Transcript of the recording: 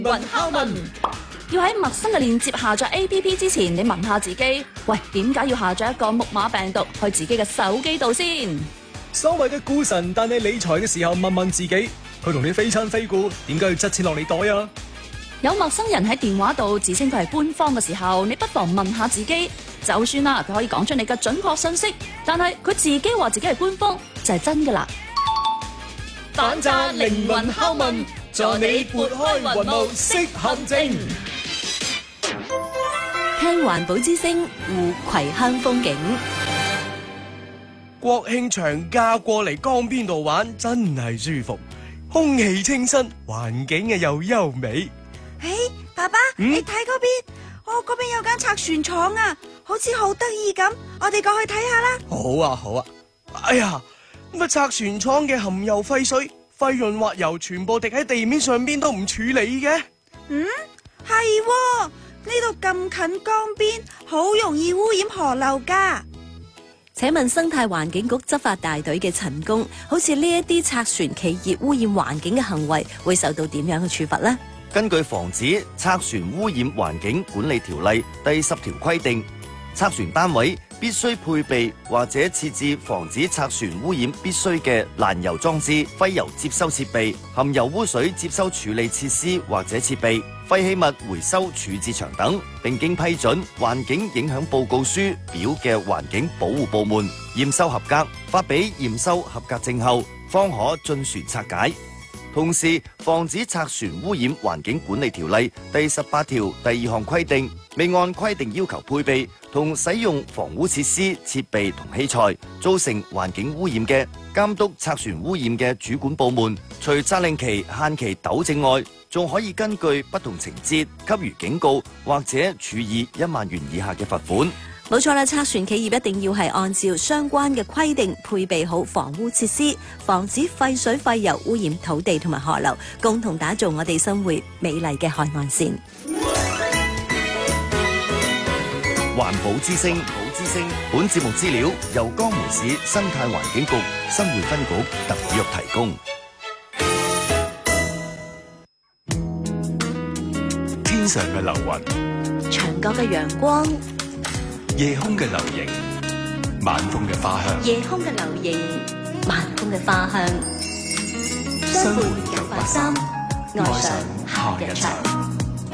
雲敲問，要喺陌生嘅鏈接下載 APP 之前，你問下自己，喂，點解要下載一個木馬病毒去自己嘅手機度先？ 所謂嘅股神帶你理財嘅時候，問問自己，佢同你非親非故，點解要執錢落你袋啊？ 有陌生人喺電話度自稱佢係官方嘅時候，你不妨問下自己，就算啦，佢可以講出你嘅準確信息，但係佢自己話自己係官方，就係真㗎啦。 反詐靈魂拷問，助你撥開雲霧識陷阱。 聽環保之聲，護葵鄉風景。 國慶長假過嚟江邊度玩，真係舒服，空氣清新，環境又優美。 爸爸，你睇嗰邊，嗰邊有間拆船廠啊，好似好得意咁，我哋過去睇下啦。 好啊。哎呀，乜拆船廠嘅含油廢水、廢潤滑油全部滴喺地面上邊都唔處理嘅？ 係，呢度咁近江邊，好容易污染河流噶。 請問生態環境局執法大隊嘅陳工，好似呢一啲拆船企業污染環境嘅行為，會受到點樣嘅處罰呢？ 根據《防止拆船污染環境管理條例》第10條規定，拆船單位必須配備或者設置防止拆船污染必須嘅攔油裝置、廢油接收設備、含油污水接收處理設施或者設備、廢棄物回收處置場等，並經批准環境影響報告書表嘅環境保護部門驗收合格，發俾驗收合格證後，方可進船拆解。同時，《防止拆船污染環境管理條例》第18條第2項規定，未按規定要求配備同使用防污設施、設備同器材，造成環境污染嘅，監督拆船污染嘅主管部門，除責令其限期糾正外，仲可以根據不同情節給予警告或者處以1萬元以下嘅罰款。 冇錯啦，拆船企業一定要係按照相關嘅規定配備好防污設施，防止廢水廢油污染土地同埋河流，共同打造我哋生活美麗嘅海岸線。 環保之聲，本節目資料由江門市生態環境局生活分局特約提供。 天上嘅流雲， 牆角嘅陽光， 夜空嘅流螢，晚風嘅花香。 夜空嘅流螢，晚風嘅花香。 相伴983，愛上下一場。